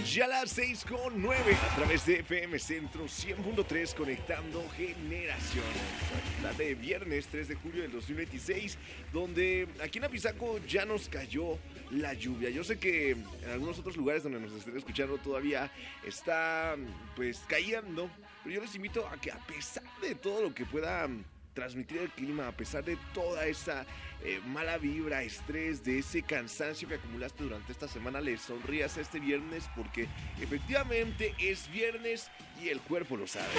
Ya a las 6:09 a través de FM Centro 100.3 conectando generaciones. La de viernes 3 de julio del 2026, donde aquí en Apizaco ya nos cayó la lluvia. Yo sé que en algunos otros lugares donde nos estén escuchando todavía está pues cayendo, pero yo les invito a que a pesar de todo lo que pueda transmitir el clima, a pesar de toda esa mala vibra, estrés, de ese cansancio que acumulaste durante esta semana, le sonrías este viernes porque efectivamente es viernes y el cuerpo lo sabe.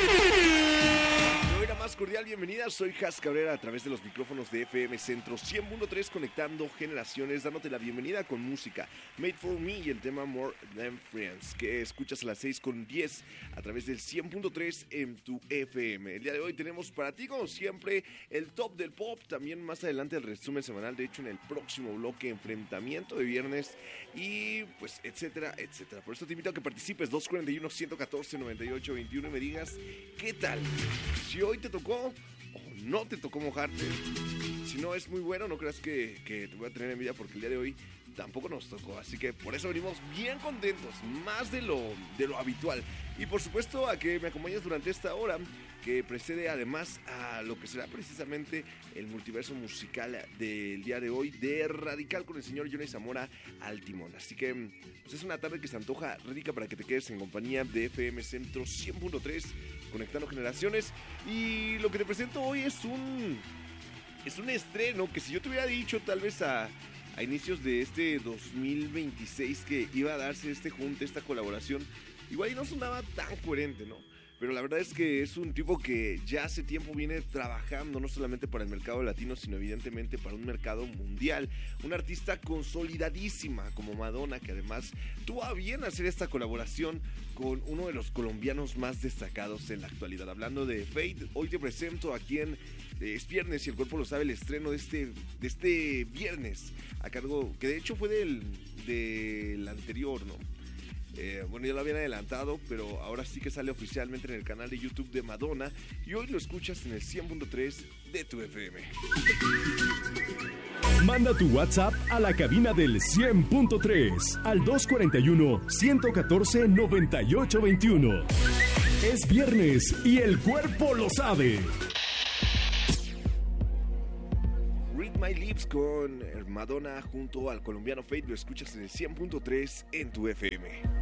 De manera más cordial bienvenida, soy Jas Cabrera a través de los micrófonos de FM Centro 100.3 conectando generaciones, dándote la bienvenida con música Made for Me y el tema More Than Friends, que escuchas a las 6:10 a través del 100.3 en tu FM. El día de hoy tenemos para ti, como siempre, el top del pop, también más adelante el resumen semanal, de hecho en el próximo bloque, enfrentamiento de viernes y pues etcétera, etcétera. Por eso te invito a que participes 241-114-9821 y me digas qué tal, si hoy te tocó o no te tocó mojarte. Si no es muy bueno, no creas que te voy a tener envidia porque el día de hoy tampoco nos tocó, así que por eso venimos bien contentos, más de lo habitual. Y por supuesto a que me acompañes durante esta hora que precede además a lo que será precisamente el multiverso musical del día de hoy de Radical con el señor Johnny Zamora al timón. Así que pues es una tarde que se antoja rica para que te quedes en compañía de FM Centro 100.3 conectando generaciones. Y lo que te presento hoy es un estreno que si yo te hubiera dicho tal vez a inicios de este 2026 que iba a darse este junte, esta colaboración, igual y no sonaba tan coherente, ¿no? Pero la verdad es que es un tipo que ya hace tiempo viene trabajando no solamente para el mercado latino, sino evidentemente para un mercado mundial. Una artista consolidadísima como Madonna, que además tuvo a bien hacer esta colaboración con uno de los colombianos más destacados en la actualidad. Hablando de Fate, hoy te presento aquí en es viernes y el cuerpo lo sabe, el estreno de este viernes, a cargo, que de hecho fue del anterior, ¿no? Bueno, ya lo habían adelantado, pero ahora sí que sale oficialmente en el canal de YouTube de Madonna y hoy lo escuchas en el 100.3 de tu FM. Manda tu WhatsApp a la cabina del 100.3 al 241-114-9821. Es viernes y el cuerpo lo sabe. Read My Lips con Madonna junto al colombiano Fate, lo escuchas en el 100.3 en tu FM.